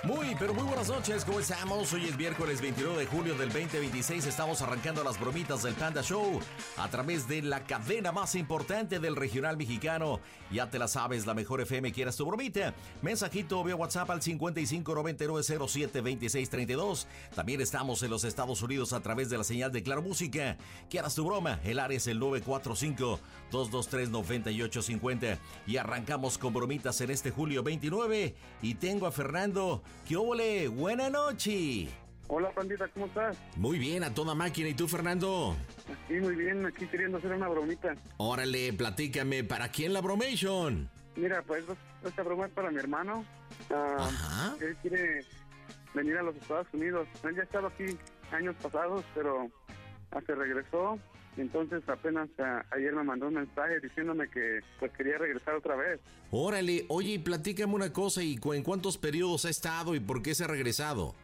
Muy, pero muy buenas noches, ¿cómo estamos? Hoy es miércoles 29 de julio del 2026, estamos arrancando las bromitas del Panda Show a través de la cadena más importante del regional mexicano. Ya te la sabes, la mejor FM, quieras tu bromita. Mensajito vía WhatsApp al 5599072632. También estamos en los Estados Unidos a través de la señal de Claro Música. Quieras tu broma, el área es el 945-223-9850. Y arrancamos con bromitas en este julio 29. Y tengo a Fernando. ¿Qué óvole? ¡Buena noche! Hola, pandita, ¿cómo estás? Muy bien, a toda máquina. ¿Y tú, Fernando? Sí, muy bien, aquí queriendo hacer una bromita. Órale, platícame, ¿para quién la bromation? Mira, pues esta broma es para mi hermano. Ajá. Él quiere venir a los Estados Unidos. Él ya ha estado aquí años pasados, pero se regresó. Entonces apenas ayer me mandó un mensaje diciéndome que pues quería regresar otra vez. Órale, oye, platícame una cosa, ¿y en cuántos periodos ha estado y por qué se ha regresado?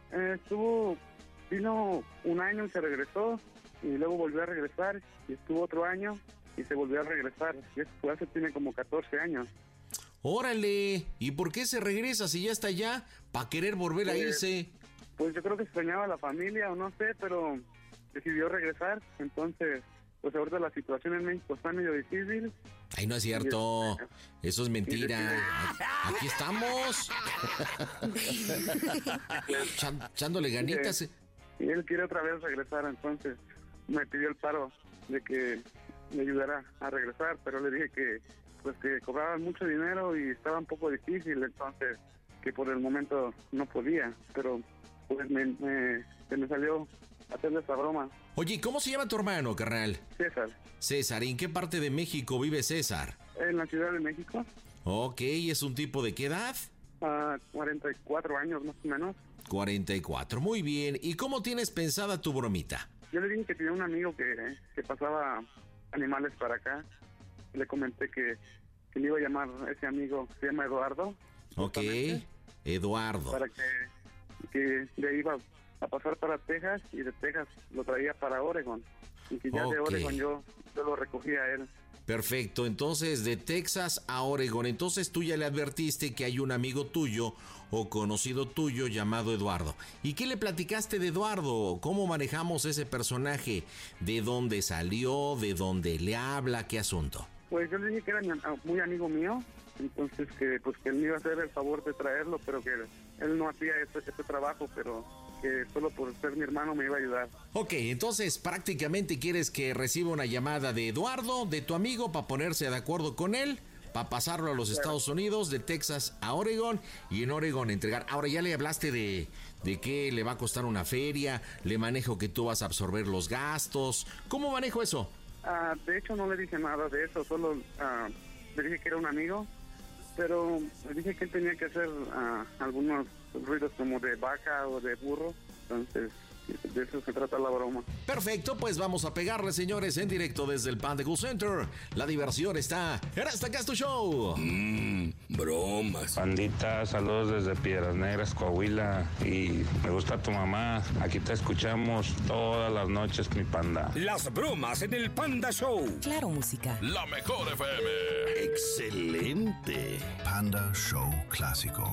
Vino un año y se regresó, y luego volvió a regresar, y estuvo otro año y se volvió a regresar. Y eso hace tiene como 14 años. Órale, ¿y por qué se regresa si ya está allá? ¿Para querer volver a irse? Pues yo creo que extrañaba a la familia o no sé, pero decidió regresar. Entonces, pues ahorita la situación en México está medio difícil. Ay, no es cierto. Eso es mentira. Aquí estamos. Echándole ganitas. Y él quiere otra vez regresar, entonces me pidió el paro de que me ayudara a regresar, pero le dije que pues que cobraban mucho dinero y estaba un poco difícil, entonces que por el momento no podía, pero pues se me salió hacerle esta broma. Oye, ¿cómo se llama tu hermano, carnal? César. César, ¿y en qué parte de México vive César? En la Ciudad de México. Ok, ¿es un tipo de qué edad? 44 años más o menos. 44, muy bien. ¿Y cómo tienes pensada tu bromita? Yo le dije que tenía un amigo que pasaba animales para acá. Le comenté que le iba a llamar a ese amigo, se llama Eduardo. Ok, Eduardo. Para que le iba a pasar para Texas y de Texas lo traía para Oregon. Y que ya de Oregon yo lo recogía a él. Perfecto, entonces de Texas a Oregon. Entonces tú ya le advertiste que hay un amigo tuyo o conocido tuyo llamado Eduardo. ¿Y qué le platicaste de Eduardo? ¿Cómo manejamos ese personaje? ¿De dónde salió? ¿De dónde le habla? ¿Qué asunto? Pues yo le dije que era muy amigo mío. Entonces que él me iba a hacer el favor de traerlo, pero que él no hacía ese trabajo, pero que solo por ser mi hermano me iba a ayudar. Ok, entonces prácticamente quieres que reciba una llamada de Eduardo, de tu amigo, para ponerse de acuerdo con él, para pasarlo a los Estados Unidos, de Texas a Oregon, y en Oregon entregar. Ahora ya le hablaste de que le va a costar una feria, le manejo que tú vas a absorber los gastos. ¿Cómo manejo eso? De hecho no le dije nada de eso, solo le dije que era un amigo, pero le dije que él tenía que hacer algunos ruidos como de vaca o de burro, entonces de eso se trata la broma. Perfecto, pues vamos a pegarle, señores, en directo desde el Panda Cool Center. La diversión está en este Casto Show. Bromas. Pandita, saludos desde Piedras Negras, Coahuila. Y me gusta tu mamá. Aquí te escuchamos todas las noches, mi panda. Las bromas en el Panda Show. Claro Música. La mejor FM. Excelente. Panda Show Clásico.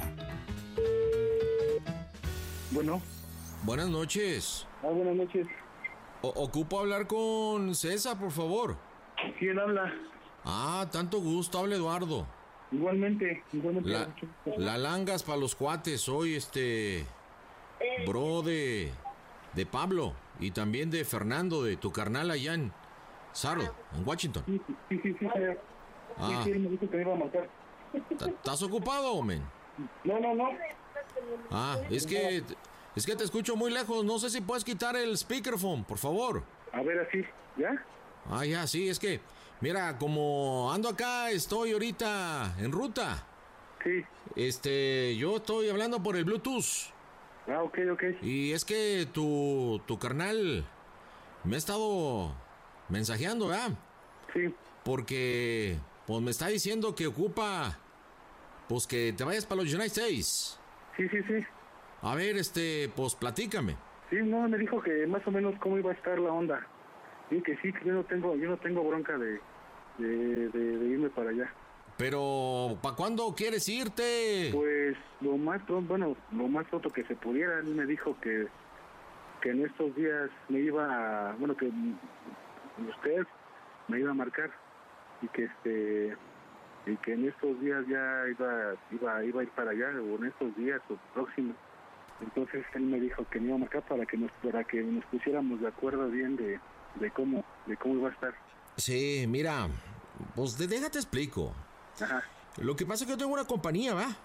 Bueno. Buenas noches. Buenas noches. Ocupo hablar con César, por favor. ¿Quién habla? Tanto gusto, habla Eduardo. Igualmente. La langas para los cuates, soy bro de Pablo y también de Fernando, de tu carnal allá en Seattle, en Washington. Sí, señor. Sí, me dijo que me iba a marcar. ¿Estás ocupado, men? No. Es que te escucho muy lejos. No sé si puedes quitar el speakerphone, por favor. A ver, así, ¿ya? Ya, sí, es que, mira, como ando acá, estoy ahorita en ruta. Sí. Yo estoy hablando por el Bluetooth. Ok. Y es que tu carnal me ha estado mensajeando, ¿verdad? Sí. Porque, pues me está diciendo que ocupa, pues que te vayas para los United States. Sí. A ver, pues platícame. Sí, no, me dijo que más o menos cómo iba a estar la onda. Y que sí, que yo no tengo bronca de irme para allá. Pero, ¿para cuándo quieres irte? Pues lo más pronto que se pudiera. Él me dijo que en estos días me iba a, que usted me iba a marcar y que en estos días ya iba a ir para allá, o en estos días o próximos. Entonces él me dijo que me iba a marcar para que nos pusiéramos de acuerdo bien de cómo iba a estar. Sí, mira, pues déjate explico. Ajá. Lo que pasa es que yo tengo una compañía, ¿va?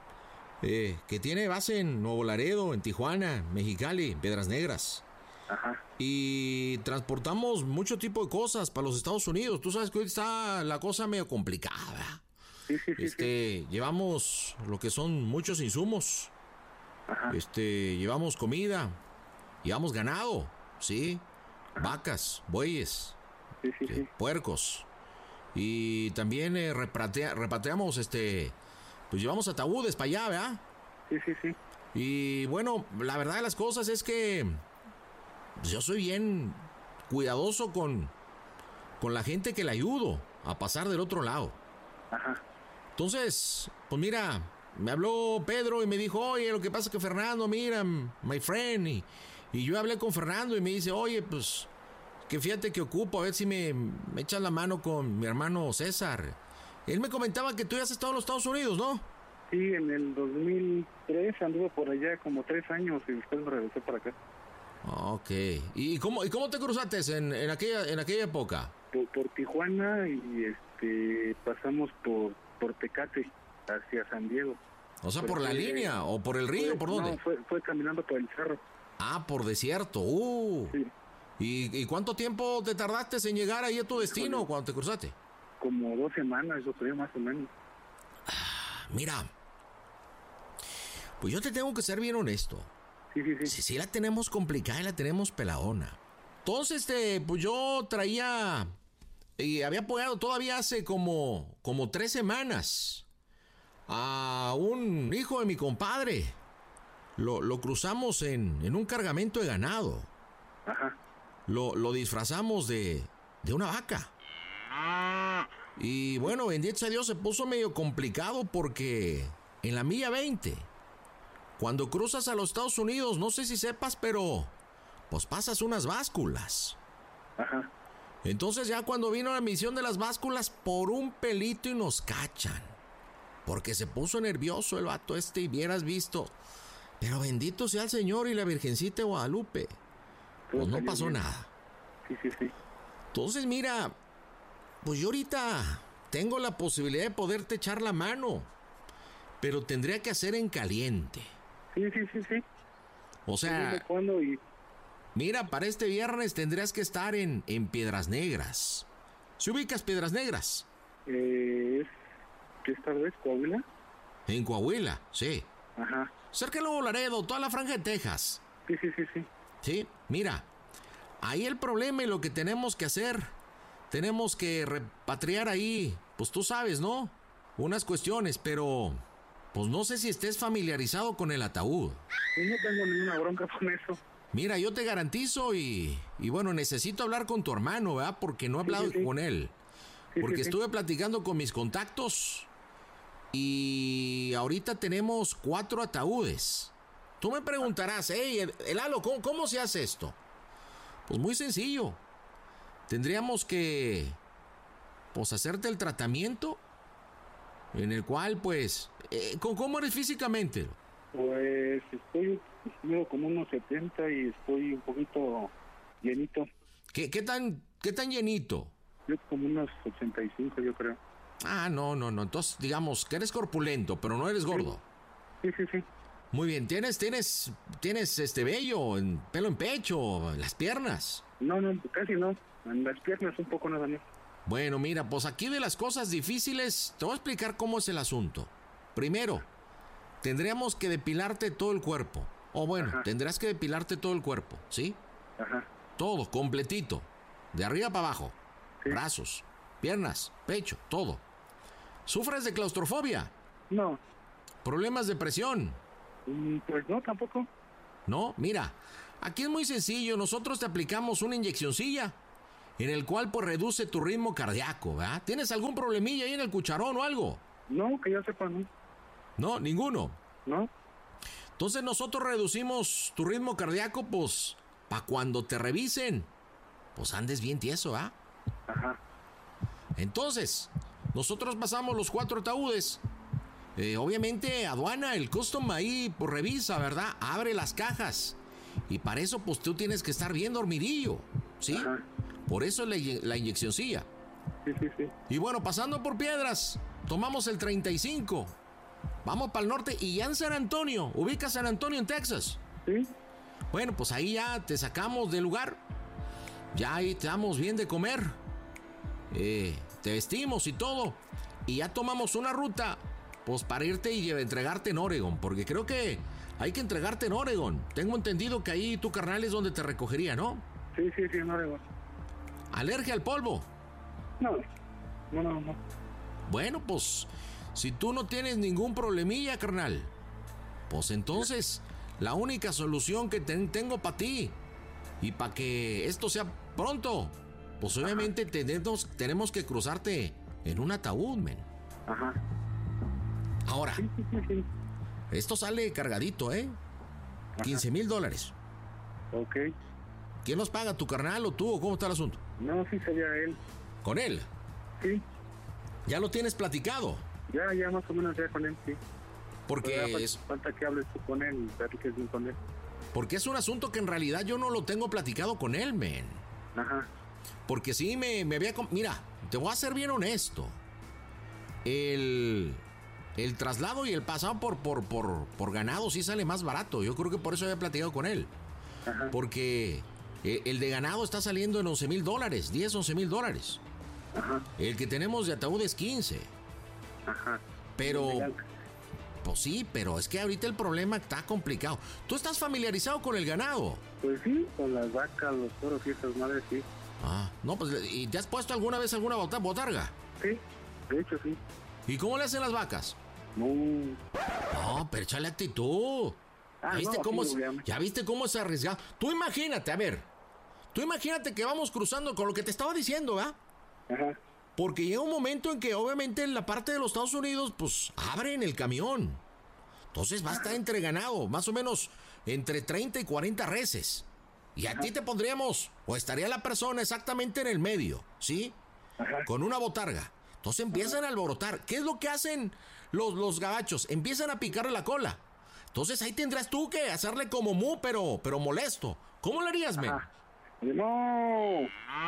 Que tiene base en Nuevo Laredo, en Tijuana, Mexicali, Piedras Negras. Ajá. Y transportamos mucho tipo de cosas para los Estados Unidos. Tú sabes que hoy está la cosa medio complicada. Sí. Llevamos lo que son muchos insumos. Ajá. Llevamos comida, llevamos ganado, ¿sí? Vacas, bueyes, Sí. puercos. Y también repatriamos, pues llevamos ataúdes para allá, ¿verdad? Sí. Y bueno, la verdad de las cosas es que yo soy bien cuidadoso con la gente que le ayudo a pasar del otro lado. Ajá. Entonces, pues mira, me habló Pedro y me dijo, oye, lo que pasa es que Fernando, mira, my friend, y yo hablé con Fernando y me dice, oye, pues, que fíjate que ocupo, a ver si me echas la mano con mi hermano César. Él me comentaba que tú ya has estado en los Estados Unidos, ¿no? Sí, en el 2003 anduve por allá como 3 años y después me regresé para acá. Ok. ¿Y cómo te cruzaste en aquella época? Por Tijuana y pasamos por Tecate hacia San Diego. O sea, ¿por la línea o por el río? ¿Por dónde? No, fue caminando por el cerro. Ah, por desierto. Sí. ¿Y cuánto tiempo te tardaste en llegar ahí a tu destino cuando te cruzaste? Como 2 semanas, yo creo, más o menos. Mira, pues yo te tengo que ser bien honesto. Sí. Sí la tenemos complicada y la tenemos peladona. Entonces, pues yo traía y había apoyado todavía hace como 3 semanas a un hijo de mi compadre. Lo cruzamos en un cargamento de ganado. Ajá. Lo disfrazamos de una vaca. Y bueno, bendito sea Dios, se puso medio complicado porque en la milla 20, cuando cruzas a los Estados Unidos, no sé si sepas, pero pues pasas unas básculas. Ajá. Entonces ya cuando vino la misión de las básculas, por un pelito y nos cachan. Porque se puso nervioso el vato y vieras visto. Pero bendito sea el Señor y la Virgencita de Guadalupe. Pues no pasó nada. Sí. Entonces mira, pues yo ahorita tengo la posibilidad de poderte echar la mano, pero tendría que hacer en caliente. Sí. O sea, ¿Cuándo? mira, para este viernes tendrías que estar en Piedras Negras. ¿Se ubicas Piedras Negras? ¿Qué esta vez? ¿Coahuila? En Coahuila, sí. Ajá. Cerca de Nuevo Laredo, toda la franja de Texas. Sí. Sí, mira, ahí el problema y lo que tenemos que hacer, tenemos que repatriar ahí, pues tú sabes, ¿no? Unas cuestiones, pero pues no sé si estés familiarizado con el ataúd. No tengo ninguna bronca con eso. Mira, yo te garantizo y bueno, necesito hablar con tu hermano, ¿verdad? Porque no he hablado con él. Porque estuve platicando con mis contactos y ahorita tenemos 4 ataúdes. Tú me preguntarás, hey, Lalo, ¿cómo se hace esto? Pues muy sencillo. Tendríamos que, pues, hacerte el tratamiento en el cual, pues, ¿cómo eres físicamente? Pues estoy como unos 70 y estoy un poquito llenito. ¿Qué tan llenito? Yo como unos 85, yo creo. Ah, no. Entonces, digamos que eres corpulento, pero no eres gordo. Sí. Muy bien. ¿Tienes vello, pelo en pecho, en las piernas? No, casi no. En las piernas un poco nada más. Bueno, mira, pues aquí de las cosas difíciles, te voy a explicar cómo es el asunto. Primero, tendríamos que depilarte todo el cuerpo. O bueno, Ajá. tendrás que depilarte todo el cuerpo, ¿sí? Ajá. Todo, completito. De arriba para abajo. Sí. Brazos, piernas, pecho, todo. ¿Sufres de claustrofobia? No. ¿Problemas de presión? Pues no, tampoco. No, mira, aquí es muy sencillo. Nosotros te aplicamos una inyeccioncilla en el cual pues reduce tu ritmo cardíaco, ¿verdad? ¿Tienes algún problemilla ahí en el cucharón o algo? No, que yo sepa, no. No, ninguno. No. Entonces nosotros reducimos tu ritmo cardíaco, pues, para cuando te revisen, pues andes bien tieso, ¿ah? Ajá. Entonces, nosotros pasamos los 4 ataúdes. Obviamente, aduana, el custom ahí, pues revisa, ¿verdad? Abre las cajas. Y para eso, pues tú tienes que estar bien dormidillo, ¿sí? Ajá. Por eso la inyeccioncilla. Sí. Y bueno, pasando por Piedras, tomamos el 35. Vamos para el norte y ya en San Antonio. ¿Ubicas San Antonio en Texas? Sí. Bueno, pues ahí ya te sacamos del lugar. Ya ahí te damos bien de comer. Te vestimos y todo. Y ya tomamos una ruta, pues para irte y entregarte en Oregon. Porque creo que hay que entregarte en Oregon. Tengo entendido que ahí tu carnal es donde te recogería, ¿no? Sí, en Oregon. ¿Alergia al polvo? No. Bueno, pues, si tú no tienes ningún problemilla, carnal, pues entonces la única solución que tengo para ti y para que esto sea pronto, pues obviamente tenemos que cruzarte en un ataúd, men. Ajá. Ahora, Sí. esto sale cargadito, ¿eh? $15,000. Ok. ¿Quién nos paga, tu carnal o tú, o cómo está el asunto? No, sí sería él. ¿Con él? Sí. ¿Ya lo tienes platicado? Ya más o menos ya con él, sí. Porque Falta que hables tú con él y platiques bien con él. Porque es un asunto que en realidad yo no lo tengo platicado con él, men. Ajá. Porque sí me había... Mira, te voy a ser bien honesto. El traslado y el pasado por ganado sí sale más barato. Yo creo que por eso había platicado con él. Ajá. Porque el de ganado está saliendo en $11,000, $11,000. Ajá. El que tenemos de ataúd es 15. Ajá. Pero... Pues sí, pero es que ahorita el problema está complicado. ¿Tú estás familiarizado con el ganado? Pues sí, con las vacas, los toros y esas madres, sí. Ah, no, pues, ¿y te has puesto alguna vez alguna botarga? Sí, de hecho sí. ¿Y cómo le hacen las vacas? No. No, pero échale actitud. ¿Ya viste cómo es arriesgado? Tú imagínate, a ver. Tú imagínate que vamos cruzando con lo que te estaba diciendo, ¿verdad? Ajá. Porque llega un momento en que obviamente en la parte de los Estados Unidos, pues abren el camión. Entonces va a estar entre ganado, más o menos entre 30 y 40 reses. Y a ti te pondríamos, o estaría la persona exactamente en el medio, ¿sí? Ajá. Con una botarga. Entonces empiezan a alborotar. ¿Qué es lo que hacen los gabachos? Empiezan a picarle la cola. Entonces ahí tendrás tú que hacerle como pero molesto. ¿Cómo lo harías, men? No.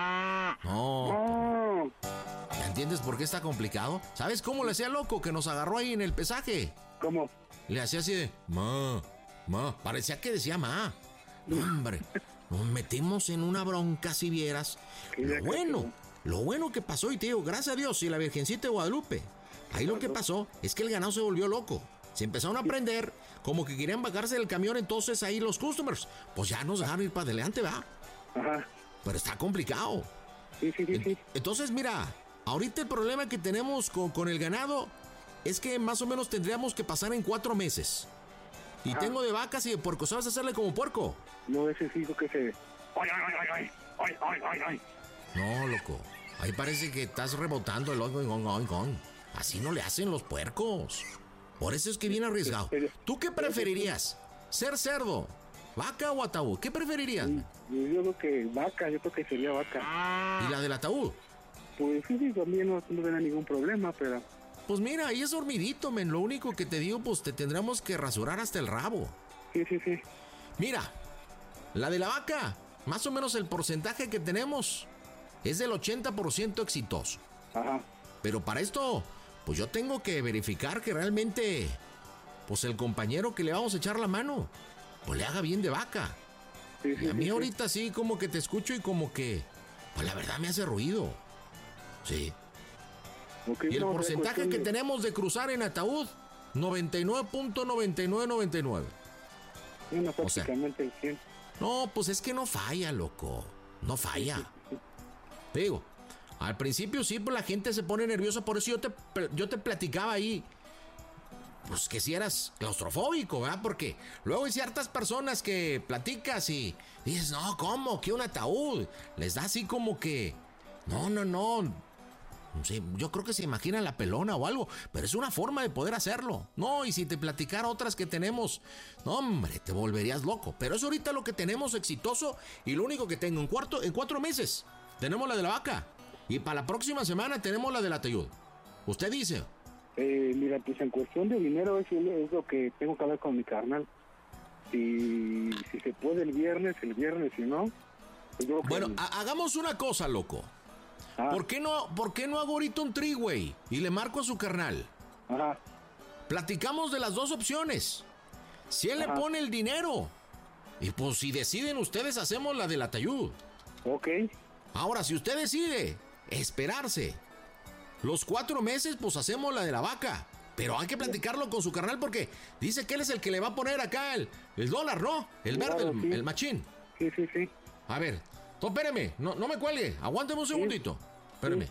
No. ¿Ya entiendes por qué está complicado? ¿Sabes cómo le hacía loco que nos agarró ahí en el pesaje? ¿Cómo? Le hacía así de ma. Parecía que decía ma. Hombre, nos metimos en una bronca si vieras. Lo bueno que pasó, y te digo, gracias a Dios y la Virgencita de Guadalupe. Ahí lo que pasó es que el ganado se volvió loco. Se empezaron a prender, como que querían bajarse del camión, entonces ahí los customers, pues ya nos dejaron ir para adelante, ¿va? Ajá. Pero está complicado. Sí. Entonces, mira, ahorita el problema que tenemos con el ganado es que más o menos tendríamos que pasar en 4 meses. Y tengo de vacas y de puercos, ¿sabes hacerle como puerco? No, ese hijo que se... ¡Ay! No, loco. Ahí parece que estás rebotando el oing. Así no le hacen los puercos. Por eso es que viene arriesgado. ¿Tú qué preferirías? ¿Ser cerdo, vaca o ataúd? ¿Qué preferirías? Yo creo que vaca, yo creo que sería vaca. ¿Y la del ataúd? Pues sí, también no tendrá ningún problema, pero... Pues mira, ahí es dormidito, men. Lo único que te digo, pues te tendremos que rasurar hasta el rabo. Sí. Mira, la de la vaca, más o menos el porcentaje que tenemos es del 80% exitoso. Ajá. Pero para esto, pues yo tengo que verificar que realmente, pues el compañero que le vamos a echar la mano, pues le haga bien de vaca. Sí, y a mí ahorita sí, como que te escucho y como que, pues la verdad me hace ruido. Sí. Okay, y el porcentaje que tenemos de cruzar en ataúd, 99.9999. Bueno, prácticamente el 100. No, pues es que no falla, loco. No falla. Digo, al principio sí, pues la gente se pone nerviosa. Por eso yo te platicaba ahí, pues que si eras claustrofóbico, ¿verdad? Porque luego hay ciertas personas que platicas y dices, no, ¿cómo? ¿Qué un ataúd? Les da así como que No. Sí, yo creo que se imagina la pelona o algo, pero es una forma de poder hacerlo. No, y si te platicara otras que tenemos, no, hombre, te volverías loco. Pero es ahorita lo que tenemos exitoso y lo único que tengo en 4 meses. Tenemos la de la vaca y para la próxima semana tenemos la de la Tayud. ¿Usted dice? Mira, pues en cuestión de dinero es lo que tengo que hablar con mi carnal. Si se puede el viernes, si no. Pues yo bueno, hagamos una cosa, loco. ¿Por qué no hago ahorita un three-way y le marco a su carnal? Ajá. Platicamos de las dos opciones. Si él le pone el dinero, y pues si deciden ustedes, hacemos la de la Tayud. Ok. Ahora, si usted decide esperarse los 4 meses, pues hacemos la de la vaca. Pero hay que platicarlo con su carnal porque dice que él es el que le va a poner acá el dólar, ¿no? El verde, sí. el machín. Sí. A ver, espéreme, no me cuelgue, aguánteme un segundito. Espéreme.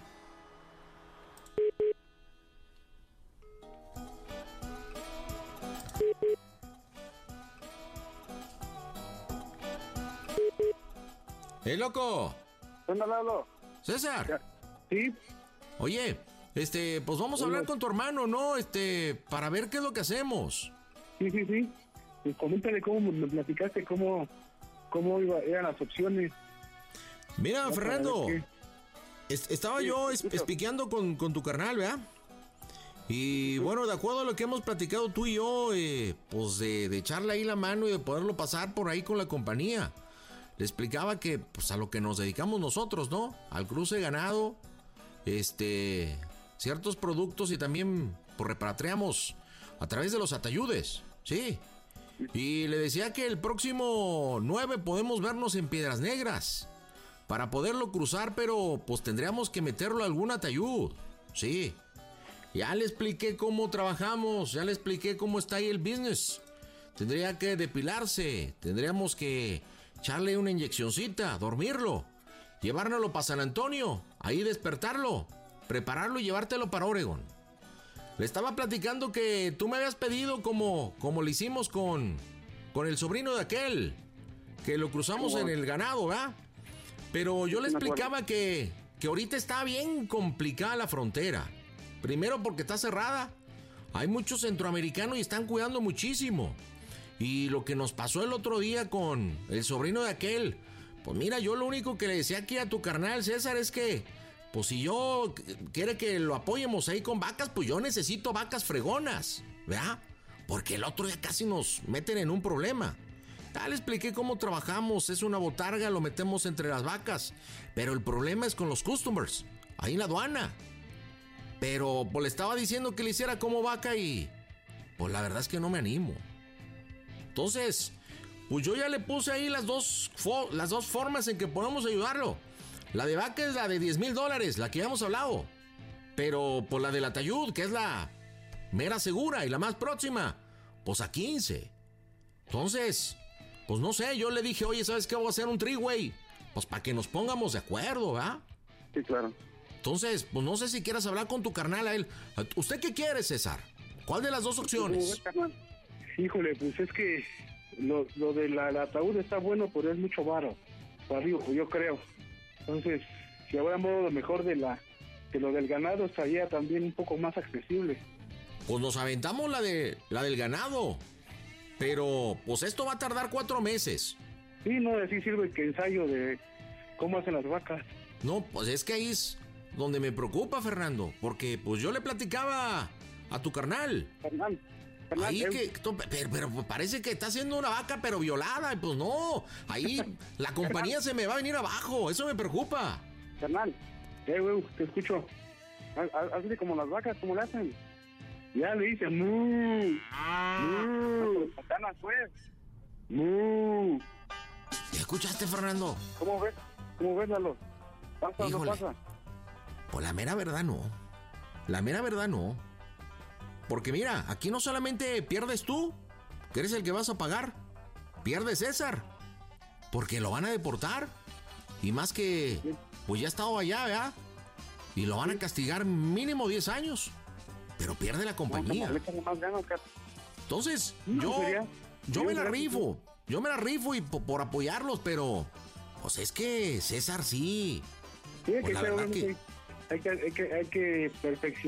Loco. ¿Dónde Lalo? César. Sí. Oye, pues vamos a hablar con tu hermano, ¿no? Para ver qué es lo que hacemos. Sí. Pues coméntale cómo me platicaste, cómo eran las opciones. Mira, Fernando, estaba yo espiqueando con tu carnal, ¿verdad? Y bueno, de acuerdo a lo que hemos platicado tú y yo, pues de echarle ahí la mano y de poderlo pasar por ahí con la compañía. Le explicaba que pues a lo que nos dedicamos nosotros, ¿no? Al cruce de ganado, ciertos productos y también pues repatriamos a través de los atayudes, ¿sí? Y le decía que el próximo 9 podemos vernos en Piedras Negras para poderlo cruzar, pero pues tendríamos que meterlo a algún atayud, sí. Ya le expliqué cómo trabajamos, ya le expliqué cómo está ahí el business. Tendría que depilarse, tendríamos que echarle una inyeccioncita, dormirlo, llevárnoslo para San Antonio, ahí despertarlo, prepararlo y llevártelo para Oregon. Le estaba platicando que tú me habías pedido como le hicimos con el sobrino de aquel, que lo cruzamos en el ganado, ¿verdad? Pero yo le explicaba que ahorita está bien complicada la frontera. Primero porque está cerrada, hay muchos centroamericanos y están cuidando muchísimo. Y lo que nos pasó el otro día con el sobrino de aquel, pues mira, yo lo único que le decía aquí a tu carnal César es que, pues si yo quiere que lo apoyemos ahí con vacas, pues yo necesito vacas fregonas, ¿verdad? Porque el otro día casi nos meten en un problema. Ya le expliqué cómo trabajamos, es una botarga, lo metemos entre las vacas, pero el problema es con los customers, ahí en la aduana. Pero pues le estaba diciendo que le hiciera como vaca y pues la verdad es que no me animo. Entonces, pues yo ya le puse ahí las dos formas en que podemos ayudarlo. La de vaca es la de $10,000, la que ya hemos hablado. Pero pues la de la Tayud, que es la mera segura y la más próxima, pues a 15. Entonces, pues no sé, yo le dije, oye, ¿sabes qué? Voy a hacer un three-way. Pues para que nos pongamos de acuerdo, ¿verdad? Sí, claro. Entonces, pues no sé si quieras hablar con tu carnal a él. ¿Usted qué quiere, César? ¿Cuál de las dos opciones? Híjole, pues es que lo de la ataúd está bueno, pero es mucho varo. Para arriba, yo creo. Entonces, si hablamos lo mejor de lo del ganado, estaría también un poco más accesible. Pues nos aventamos la del ganado. Pero, pues esto va a tardar 4 meses. Sí, no, así sirve que ensayo de cómo hacen las vacas. No, pues es que ahí es donde me preocupa, Fernando. Porque, pues yo le platicaba a tu carnal. Ahí pero parece que está haciendo una vaca pero violada, y pues no, ahí la compañía se me va a venir abajo, eso me preocupa. Carnal, güey, te escucho. Hazle como las vacas, ¿cómo le hacen? Ya le dicen, ¡mu! ¡mu! ¡Patanas, pues! ¡mu! ¿Ya escuchaste, Fernando? ¿Cómo ves, Lalo? ¿Pasa o no pasa? Pues la mera verdad no. La mera verdad no. Porque mira, aquí no solamente pierdes tú, que eres el que vas a pagar, pierde César, porque lo van a deportar. Y más que, pues ya ha estado allá, ¿verdad? Y lo van a castigar mínimo 10 años. Pero pierde la compañía. Entonces, yo me la rifo. Yo me la rifo y por apoyarlos, pero pues es que César sí Sí, Pues la verdad que hay que perfeccionar